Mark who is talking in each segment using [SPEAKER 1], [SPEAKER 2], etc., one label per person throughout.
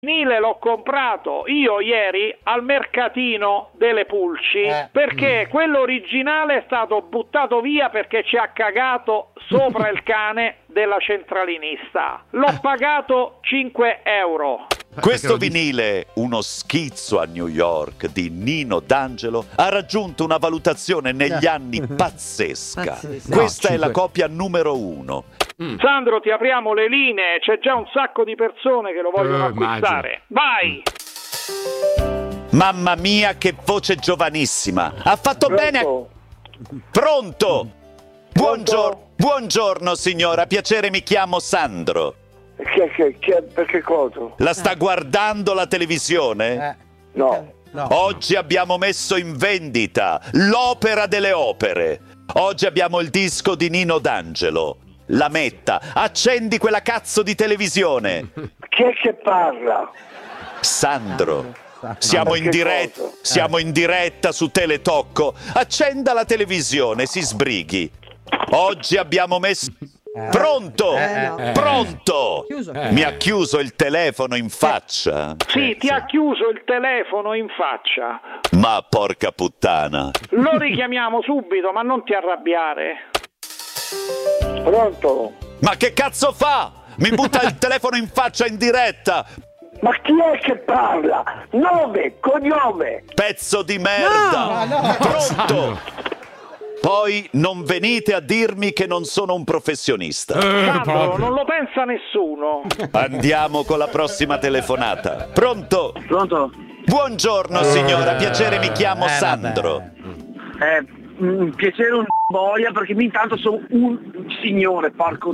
[SPEAKER 1] vinile l'ho comprato io ieri al mercatino delle Pulci perché quello originale è stato buttato via perché ci ha cagato sopra il cane della centralinista. L'ho pagato 5 euro.
[SPEAKER 2] Questo vinile, uno schizzo a New York di Nino D'Angelo, ha raggiunto una valutazione negli anni pazzesca. Questa è la copia numero 1.
[SPEAKER 1] Sandro, ti apriamo le linee, c'è già un sacco di persone che lo vogliono acquistare. Vai!
[SPEAKER 2] Mamma mia, che voce giovanissima! Ha fatto bene a... Pronto? Buongiorno signora, piacere, mi chiamo Sandro.
[SPEAKER 3] Perché cosa?
[SPEAKER 2] La sta guardando la televisione?
[SPEAKER 3] No.
[SPEAKER 2] Oggi abbiamo messo in vendita l'opera delle opere. Oggi abbiamo il disco di Nino D'Angelo. La metta, accendi quella cazzo di televisione.
[SPEAKER 3] Chi è che parla?
[SPEAKER 2] Sandro, siamo in diretta su Teletocco. Accenda la televisione, si sbrighi. Oggi abbiamo messo... Pronto? Pronto? Mi ha chiuso il telefono in faccia.
[SPEAKER 1] Sì, ti ha chiuso il telefono in faccia.
[SPEAKER 2] Ma porca puttana.
[SPEAKER 1] Lo richiamiamo subito, ma non ti arrabbiare.
[SPEAKER 3] Pronto?
[SPEAKER 2] Ma che cazzo fa? Mi butta il telefono in faccia in diretta.
[SPEAKER 3] Ma chi è che parla? Nome, cognome.
[SPEAKER 2] Pezzo di merda. Pronto? Poi non venite a dirmi che non sono un professionista.
[SPEAKER 1] Sandro, non lo pensa nessuno.
[SPEAKER 2] Andiamo con la prossima telefonata. Pronto?
[SPEAKER 3] Pronto?
[SPEAKER 2] Buongiorno signora, piacere, mi chiamo Sandro.
[SPEAKER 3] Piacere un boia perché intanto sono un signore, porco.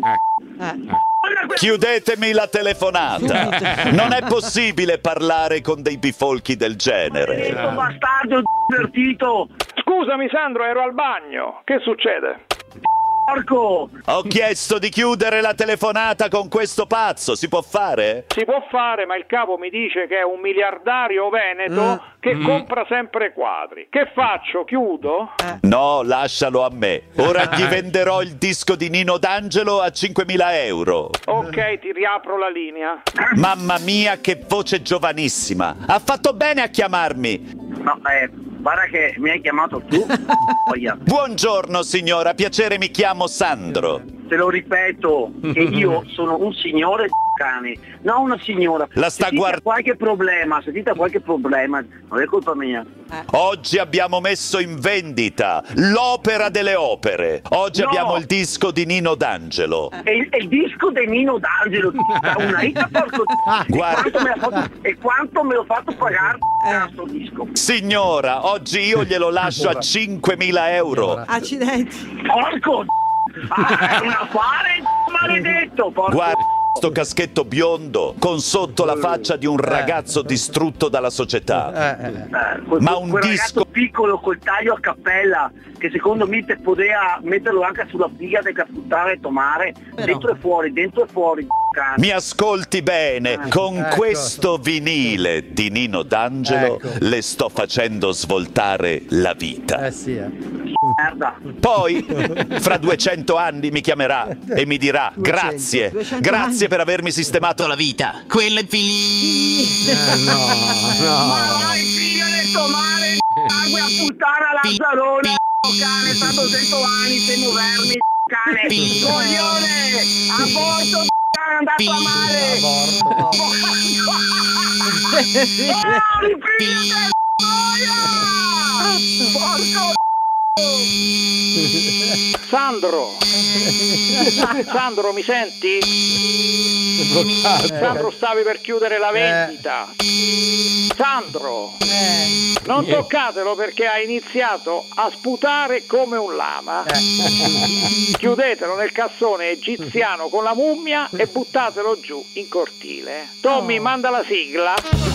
[SPEAKER 2] Chiudetemi la telefonata. Non è possibile parlare con dei bifolchi del genere.
[SPEAKER 3] Bastardo divertito.
[SPEAKER 1] Scusami Sandro, ero al bagno. Che succede?
[SPEAKER 3] Porco.
[SPEAKER 2] Ho chiesto di chiudere la telefonata con questo pazzo, si può fare?
[SPEAKER 1] Si può fare, ma il capo mi dice che è un miliardario veneto che compra sempre quadri. Che faccio? Chiudo?
[SPEAKER 2] No, lascialo a me. Ora gli venderò il disco di Nino D'Angelo a 5.000 euro.
[SPEAKER 1] Ok, ti riapro la linea.
[SPEAKER 2] Mamma mia, che voce giovanissima. Ha fatto bene a chiamarmi.
[SPEAKER 3] No, guarda che mi hai chiamato tu.
[SPEAKER 2] Buongiorno signora, piacere, mi chiamo Sandro.
[SPEAKER 3] Te lo ripeto, che io sono un signore cane, non una signora.
[SPEAKER 2] La sta guardando.
[SPEAKER 3] Qualche problema, sentite qualche problema, non è colpa mia.
[SPEAKER 2] Oggi abbiamo messo in vendita l'opera delle opere. Oggi abbiamo il disco di Nino D'Angelo.
[SPEAKER 3] E il disco di Nino D'Angelo, una hita porco. E quanto me l'ho fatto pagare questo disco?
[SPEAKER 2] Signora, oggi io glielo lascio a 5.000 euro.
[SPEAKER 4] Accidenti.
[SPEAKER 3] Porco è un affare maledetto, porco.
[SPEAKER 2] Guarda sto caschetto biondo con sotto la faccia di un ragazzo distrutto dalla società. Ma un
[SPEAKER 3] quel
[SPEAKER 2] disco
[SPEAKER 3] ragazzo piccolo col taglio a cappella che secondo me te poteva metterlo anche sulla figa del caputtare e tomare. Dentro e fuori,
[SPEAKER 2] Mi ascolti bene, con questo vinile di Nino D'Angelo le sto facendo svoltare la vita.
[SPEAKER 3] Merda.
[SPEAKER 2] Poi, fra 200 anni mi chiamerà e mi dirà
[SPEAKER 4] 200
[SPEAKER 2] grazie per avermi sistemato la vita.
[SPEAKER 5] Quello è finito.
[SPEAKER 3] Ma vai figa del tomare, sangue a puttana Lazzarone, cane, sta 200 anni, sei moderni, cane, coglione, aborto, cane, andato a male. Porco.
[SPEAKER 1] Sandro, mi senti? Sandro, stavi per chiudere la vendita. Sandro, non toccatelo perché ha iniziato a sputare come un lama. Chiudetelo nel cassone egiziano con la mummia e buttatelo giù in cortile. Tommy, manda la sigla.